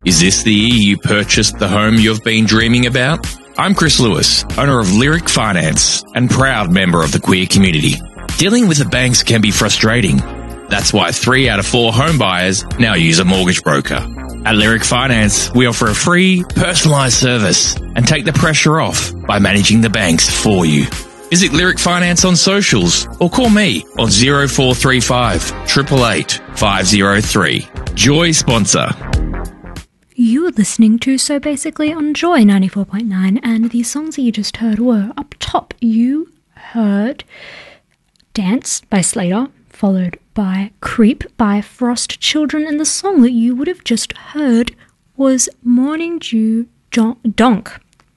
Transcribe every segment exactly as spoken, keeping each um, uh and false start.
Is this the year you purchased the home you've been dreaming about? I'm Chris Lewis, owner of Lyric Finance and proud member of the queer community. Dealing with the banks can be frustrating. That's why three out of four home buyers now use a mortgage broker. At Lyric Finance, we offer a free, personalised service and take the pressure off by managing the banks for you. Visit Lyric Finance on socials or call me on zero four three five, eight eight eight, five zero three. Joy sponsor. You were listening to So Basically on Joy ninety-four point nine, and the songs that you just heard were up top. You heard Dance by Slater, followed by Creep by Frost Children, and the song that you would have just heard was Morning Dew Donk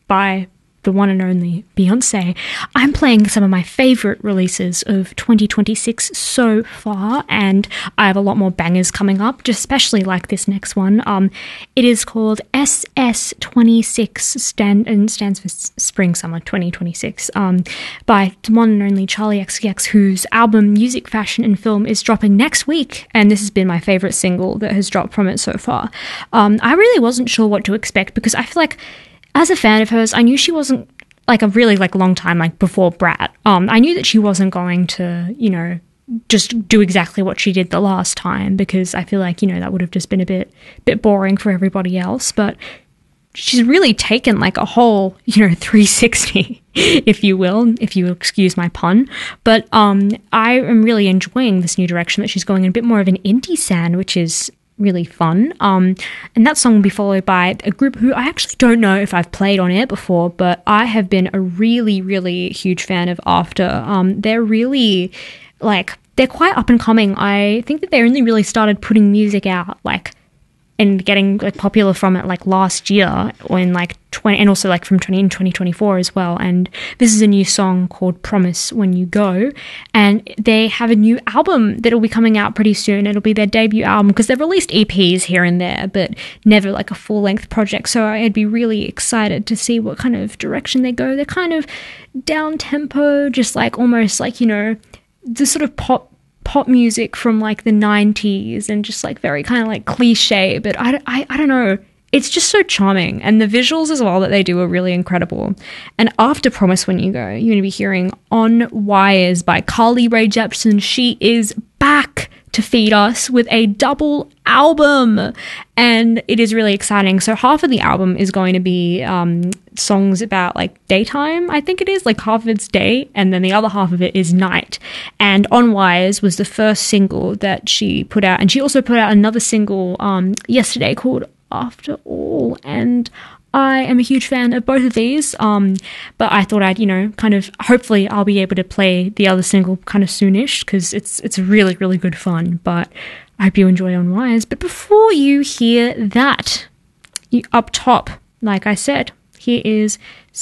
by the one and only Beyonce. I'm playing some of my favourite releases of twenty twenty-six so far, and I have a lot more bangers coming up, just especially like this next one. Um, it is called S S twenty-six, stand, and stands for Spring Summer twenty twenty-six, um, by the one and only Charlie X C X, whose album Music, Fashion and Film is dropping next week, and this has been my favourite single that has dropped from it so far. Um, I really wasn't sure what to expect, because I feel like as a fan of hers, I knew she wasn't, like, a really, like, long time, like, before Brat. Um, I knew that she wasn't going to, you know, just do exactly what she did the last time, because I feel like, you know, that would have just been a bit, bit boring for everybody else. But she's really taken, like, a whole, you know, three sixty, if you will, if you excuse my pun. But um, I am really enjoying this new direction that she's going in, a bit more of an indie sound, which is really fun. Um, and that song will be followed by a group who I actually don't know if I've played on air before, but I have been a really, really huge fan of After. Um, they're really, like, they're quite up and coming. I think that they only really started putting music out, like, and getting, like, popular from it, like, last year, or in, like, twenty, and also, like, from twenty in twenty twenty-four as well. And this is a new song called Promise When You Go, and they have a new album that'll be coming out pretty soon. It'll be their debut album, because they've released E Ps here and there, but never, like, a full-length project. So I'd be really excited to see what kind of direction they go. They're kind of down-tempo, just, like, almost, like, you know, the sort of pop pop music from, like, the nineties, and just, like, very kind of, like, cliche, but I, I, I don't know, it's just so charming, and the visuals as well that they do are really incredible. And after Promise When You Go, you're going to be hearing On Wires by Carly Rae Jepsen. She is back to feed us with a double album, and it is really exciting. So half of the album is going to be um, songs about, like, daytime, I think it is, like, half of it's day, and then the other half of it is night. And On Wires was the first single that she put out, and she also put out another single um, yesterday called After All, and I am a huge fan of both of these, um, but I thought I'd, you know, kind of, hopefully I'll be able to play the other single kind of soonish, because it's it's really, really good fun. But I hope you enjoy On Wires. But before you hear that, you, up top, like I said, here is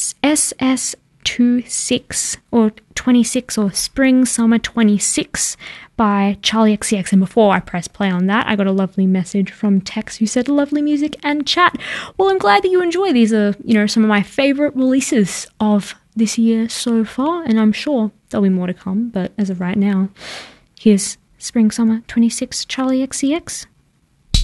S S twenty-six or twenty-six or Spring Summer twenty-six by Charlie X C X. And before I press play on that, I got a lovely message from Tex, who said lovely music and chat. Well, I'm glad that you enjoy. These are, you know, some of my favourite releases of this year so far, and I'm sure there'll be more to come, but as of right now, here's Spring Summer twenty-six, Charlie X C X.